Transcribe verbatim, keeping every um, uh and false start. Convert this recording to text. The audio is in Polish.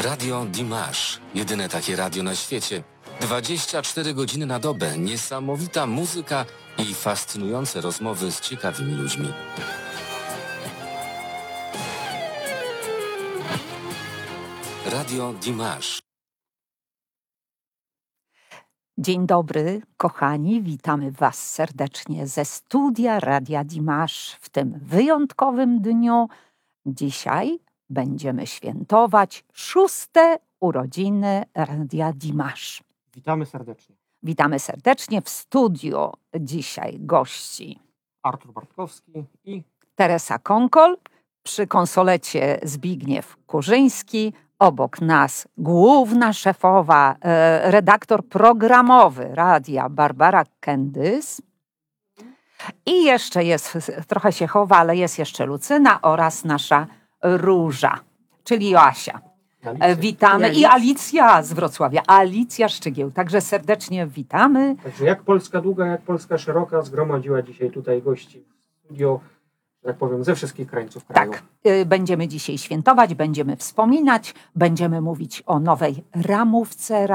Radio Dimash. Jedyne takie radio na świecie. dwadzieścia cztery godziny na dobę. Niesamowita muzyka i fascynujące rozmowy z ciekawymi ludźmi. Radio Dimash. Dzień dobry, kochani. Witamy Was serdecznie ze studia Radia Dimash w tym wyjątkowym dniu. Dzisiaj będziemy świętować szóste urodziny Radia Dimash. Witamy serdecznie. Witamy serdecznie w studiu. Dzisiaj gości Artur Bartkowski i Teresa Konkol, przy konsolecie Zbigniew Kurzyński, obok nas główna szefowa, e, redaktor programowy radia Barbara Kendys. I jeszcze jest, trochę się chowa, ale jest jeszcze Lucyna oraz nasza Róża, czyli Joasia. E, witamy. I Alicja z Wrocławia, Alicja Szczygieł. Także serdecznie witamy. Także jak Polska długa, jak Polska szeroka zgromadziła dzisiaj tutaj gości w studio, że tak powiem, ze wszystkich krańców kraju. Tak, y, będziemy dzisiaj świętować, będziemy wspominać, będziemy mówić o nowej ramówce